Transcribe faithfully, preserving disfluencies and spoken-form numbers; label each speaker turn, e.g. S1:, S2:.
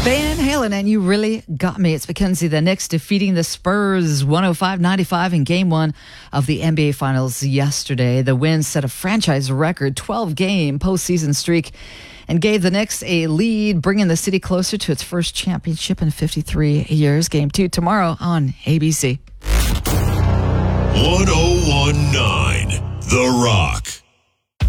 S1: Van Halen and You Really Got Me. It's Mackenzie. The Knicks defeating the Spurs one oh five ninety-five in game one of the N B A Finals yesterday. The win set a franchise record twelve-game postseason streak and gave the Knicks a lead, bringing the city closer to its first championship in fifty-three years. Game two tomorrow on A B C.
S2: one oh one point nine The Rock.